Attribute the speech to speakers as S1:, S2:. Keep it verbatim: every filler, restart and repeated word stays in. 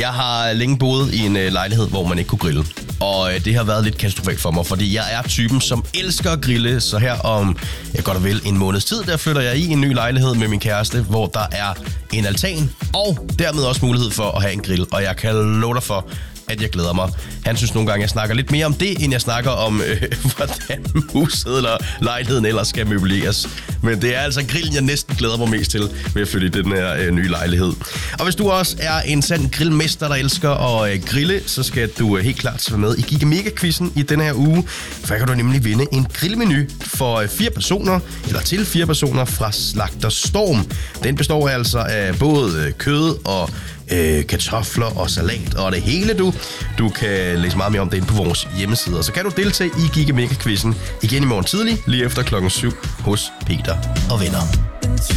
S1: Jeg har længe boet i en øh, lejlighed, hvor man ikke kunne grille. Og øh, det har været lidt katastrofalt for mig, fordi jeg er typen, som elsker at grille. Så her om, jeg godt og vel, en måneds tid, der flytter jeg i en ny lejlighed med min kæreste, hvor der er en altan, og dermed også mulighed for at have en grill. Og jeg kan love dig for, at jeg glæder mig. Han synes nogle gange, jeg snakker lidt mere om det, end jeg snakker om, øh, hvordan huset eller lejligheden ellers skal møbleres. Men det er altså grillen, jeg næsten glæder mig mest til ved at flytte i den her øh, nye lejlighed. Og hvis du også er en sand grillmester, der elsker at øh, grille, så skal du øh, helt klart være med i Giga-Mega-quizzen i denne her uge. For kan du nemlig vinde en grillmenu for øh, fire personer, eller til fire personer fra Slagter Storm. Den består altså af både øh, kød og Øh, kartofler og salat og det hele, du. Du kan læse meget mere om det inde på vores hjemmeside. Og så kan du deltage i Giga Mega Quizzen igen i morgen tidlig, lige efter klokken syv hos Peter og venner.